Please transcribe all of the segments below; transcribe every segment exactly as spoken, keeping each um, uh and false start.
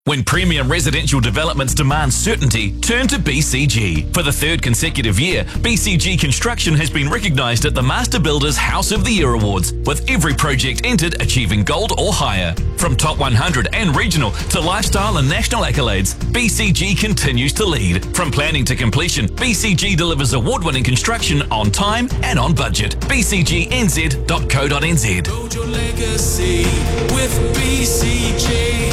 When premium residential developments demand certainty, turn to B C G. For the third consecutive year, B C G Construction has been recognised at the Master Builders House of the Year Awards, with every project entered achieving gold or higher. From top one hundred and regional to lifestyle and national accolades, B C G continues to lead. From planning to completion, B C G delivers award-winning construction on time and on budget. b c g n z dot co dot n z. Build your legacy with B C G.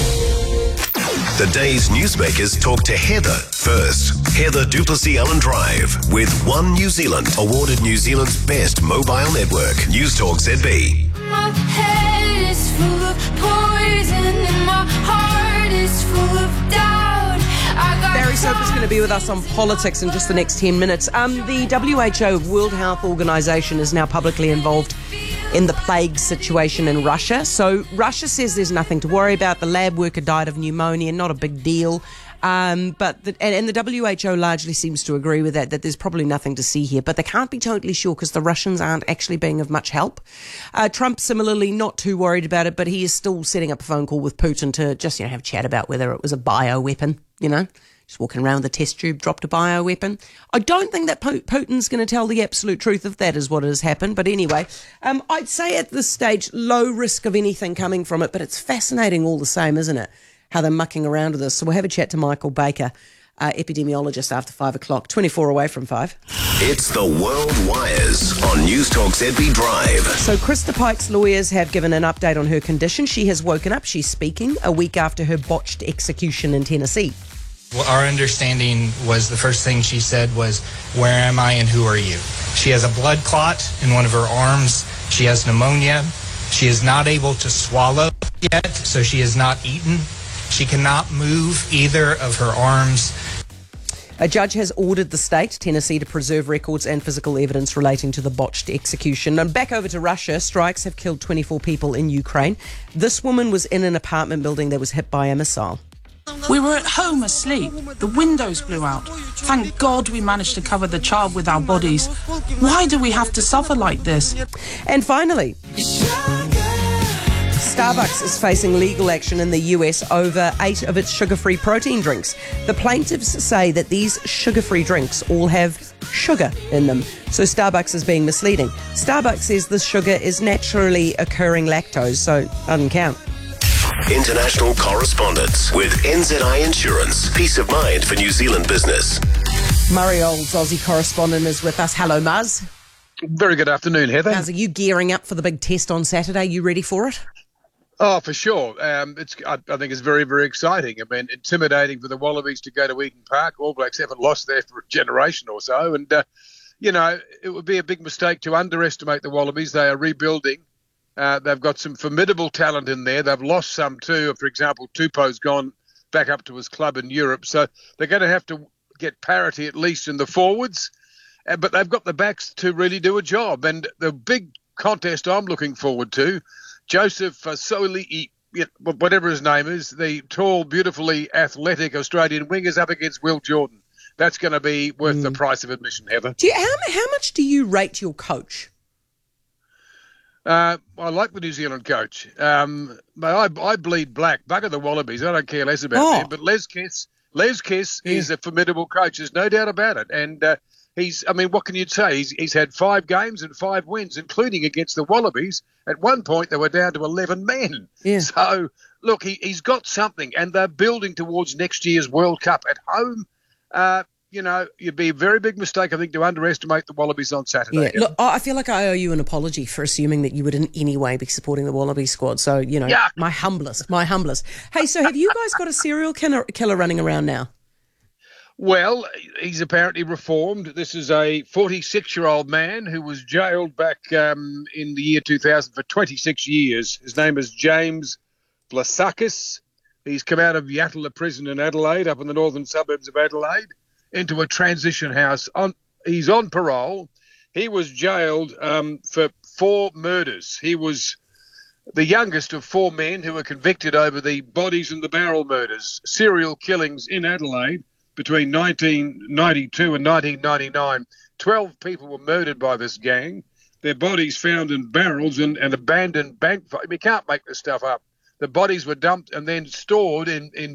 The day's newsmakers talk to Heather first. Heather Duplessis Allen Drive with One New Zealand, awarded New Zealand's best mobile network. News Talk Z B. My head is full of poison and my heart is full of doubt. I got Barry Soper's going to be with us on politics in just the next ten minutes. Um, the W H O, World Health Organization, is now publicly involved in the plague situation in Russia. So Russia says there's nothing to worry about. The lab worker died of pneumonia, not a big deal. Um, but the, and, and the W H O largely seems to agree with that, that there's probably nothing to see here. But they can't be totally sure because the Russians aren't actually being of much help. Uh, Trump, similarly, not too worried about it, but he is still setting up a phone call with Putin to just, you know, have a chat about whether it was a bioweapon, you know. Just walking around with a test tube, dropped a bioweapon. I don't think that Putin's going to tell the absolute truth if that is what has happened. But anyway, um, I'd say at this stage, low risk of anything coming from it. But it's fascinating all the same, isn't it? How they're mucking around with this. So we'll have a chat to Michael Baker, uh, epidemiologist, after five o'clock, twenty-four away from five. It's the World Wires on News Talk Z B Drive. So Krista Pike's lawyers have given an update on her condition. She has woken up. She's speaking a week after her botched execution in Tennessee. Well, our understanding was the first thing she said was, "Where am I and who are you?" She has a blood clot in one of her arms. She has pneumonia. She is not able to swallow yet, so she has not eaten. She cannot move either of her arms. A judge has ordered the state, Tennessee, to preserve records and physical evidence relating to the botched execution. And back over to Russia, strikes have killed twenty-four people in Ukraine. This woman was in an apartment building that was hit by a missile. We were at home asleep. The windows blew out. Thank God we managed to cover the child with our bodies. Why do we have to suffer like this? And finally, Starbucks is facing legal action in the U S over eight of its sugar-free protein drinks. The plaintiffs say that these sugar-free drinks all have sugar in them, so Starbucks is being misleading. Starbucks says this sugar is naturally occurring lactose, so it doesn't count. International correspondence with N Z I Insurance. Peace of mind for New Zealand business. Murray Olds, Aussie correspondent, is with us. Hello, Muzz. Very good afternoon, Heather. Muzz, are you gearing up for the big test on Saturday? You ready for it? Oh, for sure. Um, it's. I, I think it's very, very exciting. I mean, intimidating for the Wallabies to go to Eden Park. All Blacks haven't lost there for a generation or so. And, uh, you know, it would be a big mistake to underestimate the Wallabies. They are rebuilding. Uh, they've got some formidable talent in there. They've lost some too. For example, Tupou's gone back up to his club in Europe. So they're going to have to get parity at least in the forwards. Uh, but they've got the backs to really do a job. And the big contest I'm looking forward to, Joseph Soli, whatever his name is, the tall, beautifully athletic Australian wing, is up against Will Jordan. That's going to be worth mm. the price of admission, Heather. Do you, how, how much do you rate your coach? Uh, I like the New Zealand coach. Um, I, I bleed black. Bugger the Wallabies. I don't care less about oh. them. But Les Kiss, Les Kiss yeah. is a formidable coach. There's no doubt about it. And uh, he's, I mean, what can you say? He's, he's had five games and five wins, including against the Wallabies. At one point, they were down to eleven men. Yeah. So, look, he, he's got something. And they're building towards next year's World Cup at home. Uh, You know, it'd be a very big mistake, I think, to underestimate the Wallabies on Saturday. Yeah. Look, I feel like I owe you an apology for assuming that you would in any way be supporting the Wallabies squad. So, you know, Yuck. my humblest, my humblest. Hey, so have you guys got a serial killer, killer running around now? Well, he's apparently reformed. This is a forty-six-year-old man who was jailed back um, in the year two thousand for twenty-six years. His name is James Blasakis. He's come out of Yatala prison in Adelaide, up in the northern suburbs of Adelaide, into a transition house. On he's on parole. He was jailed um, for four murders. He was the youngest of four men who were convicted over the Bodies in the Barrel murders, serial killings in Adelaide between nineteen ninety-two and nineteen ninety-nine. Twelve people were murdered by this gang. Their bodies found in barrels and, and abandoned bank. You can't make this stuff up. the bodies were dumped and then stored in, in